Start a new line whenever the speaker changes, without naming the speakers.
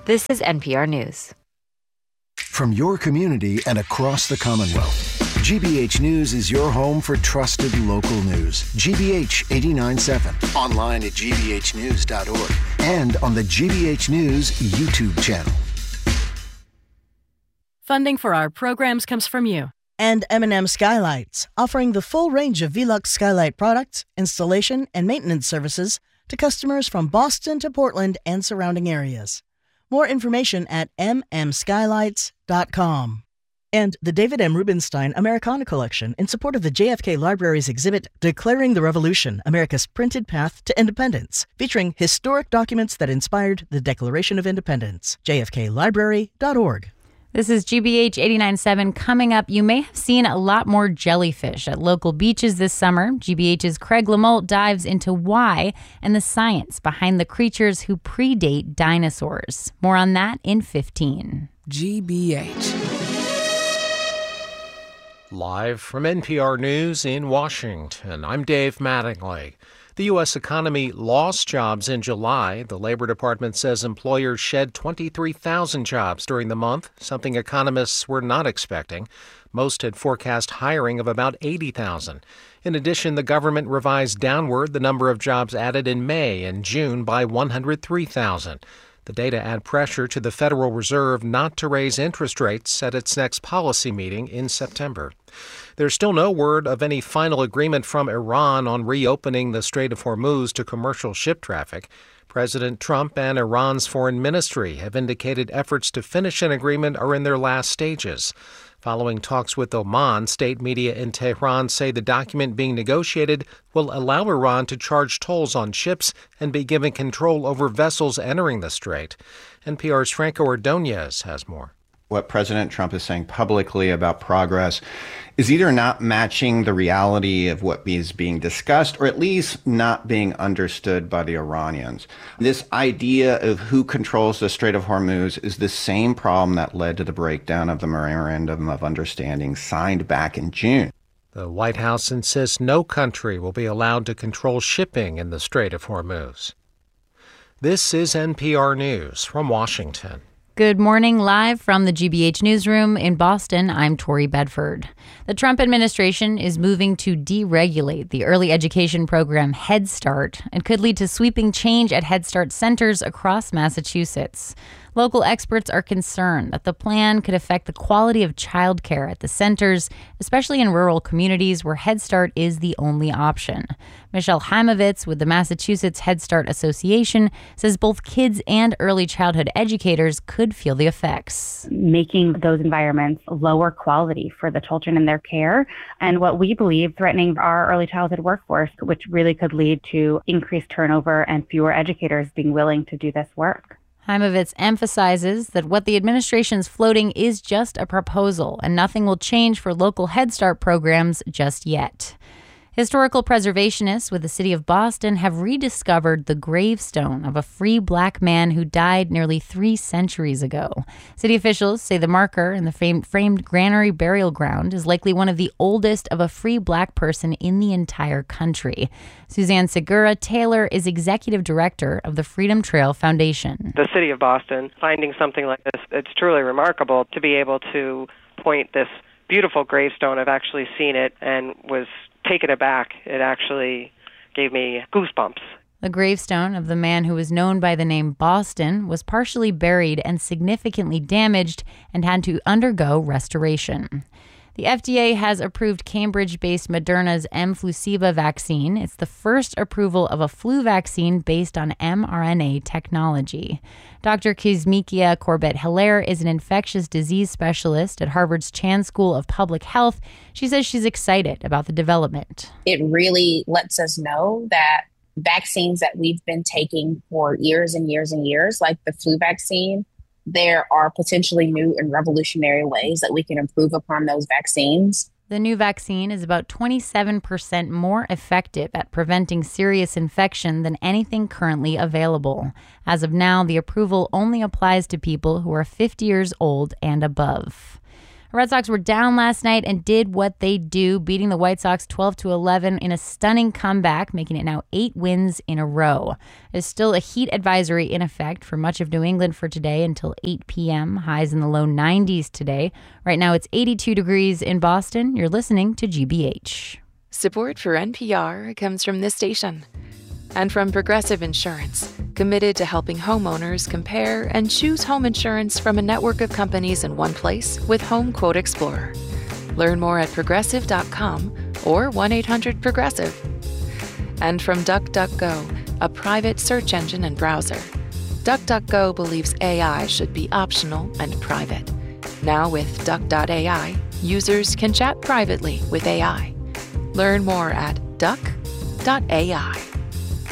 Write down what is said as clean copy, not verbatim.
This is NPR News.
From your community and across the Commonwealth, GBH News is your home for trusted local news. GBH 89.7, online at gbhnews.org, and on the GBH News YouTube channel.
Funding for our programs comes from you.
And M&M Skylights, offering the full range of Velux skylight products, installation, and maintenance services to customers from Boston to Portland and surrounding areas. More information at mmskylights.com. And the David M. Rubenstein Americana Collection in support of the JFK Library's exhibit Declaring the Revolution, America's Printed Path to Independence, featuring historic documents that inspired the Declaration of Independence. jfklibrary.org.
This is GBH 89.7. Coming up, you may have seen a lot more jellyfish at local beaches this summer. GBH's Craig Lamolt dives into why and the science behind the creatures who predate dinosaurs. More on that in 15.
GBH. Live from NPR News in Washington, I'm Dave Mattingly. The U.S. economy lost jobs in July. The Labor Department says employers shed 23,000 jobs during the month, something economists were not expecting. Most had forecast hiring of about 80,000. In addition, the government revised downward the number of jobs added in May and June by 103,000. The data add pressure to the Federal Reserve not to raise interest rates at its next policy meeting in September. There's still no word of any final agreement from Iran on reopening the Strait of Hormuz to commercial ship traffic. President Trump and Iran's foreign ministry have indicated efforts to finish an agreement are in their last stages. Following talks with Oman, state media in Tehran say the document being negotiated will allow Iran to charge tolls on ships and be given control over vessels entering the strait. NPR's Franco Ordonez has more.
What President Trump is saying publicly about progress is either not matching the reality of what is being discussed or at least not being understood by the Iranians. This idea of who controls the Strait of Hormuz is the same problem that led to the breakdown of the Memorandum of Understanding signed back in June.
The White House insists no country will be allowed to control shipping in the Strait of Hormuz. This is NPR News from Washington.
Good morning, live from the GBH newsroom in Boston. I'm Tori Bedford. The Trump administration is moving to deregulate the early education program Head Start and could lead to sweeping change at Head Start centers across Massachusetts. Local experts are concerned that the plan could affect the quality of childcare at the centers, especially in rural communities where Head Start is the only option. Michelle Heimovitz with the Massachusetts Head Start Association says both kids and early childhood educators could feel the effects.
Making those environments lower quality for the children in their care, and what we believe threatening our early childhood workforce, which really could lead to increased turnover and fewer educators being willing to do this work.
Heimovitz emphasizes that what the administration's floating is just a proposal and nothing will change for local Head Start programs just yet. Historical preservationists with the city of Boston have rediscovered the gravestone of a free black man who died nearly 3 centuries ago. City officials say the marker in the framed granary burial ground is likely one of the oldest of a free black person in the entire country. Suzanne Segura Taylor is executive director of the Freedom Trail Foundation.
The city of Boston finding something like this, it's truly remarkable to be able to point this beautiful gravestone. I've actually seen it and was taken aback. It actually gave me goosebumps.
The gravestone of the man who was known by the name Boston was partially buried and significantly damaged and had to undergo restoration. The FDA has approved Cambridge-based Moderna's mFlusiba vaccine. It's the first approval of a flu vaccine based on mRNA technology. Dr. Kizzmekia Corbett-Hilaire is an infectious disease specialist at Harvard's Chan School of Public Health. She says she's excited about the development.
It really lets us know that vaccines that we've been taking for years and years and years, like the flu vaccine, there are potentially new and revolutionary ways that we can improve upon those vaccines.
The new vaccine is about 27% more effective at preventing serious infection than anything currently available. As of now, the approval only applies to people who are 50 years old and above. The Red Sox were down last night and did what they do, beating the White Sox 12-11 in a stunning comeback, making it now 8 wins in a row. There's still a heat advisory in effect for much of New England for today until 8 p.m. Highs in the low 90s today. Right now it's 82 degrees in Boston. You're listening to GBH.
Support for NPR comes from this station and from Progressive Insurance, committed to helping homeowners compare and choose home insurance from a network of companies in one place with Home Quote Explorer. Learn more at progressive.com or 1-800-PROGRESSIVE. And from DuckDuckGo, a private search engine and browser. DuckDuckGo believes AI should be optional and private. Now with Duck.ai, users can chat privately with AI. Learn more at duck.ai.